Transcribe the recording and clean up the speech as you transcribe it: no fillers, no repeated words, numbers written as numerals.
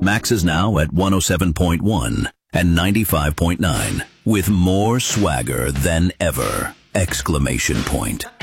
Max is now at 107.1 and 95.9 with more swagger than ever! Exclamation point.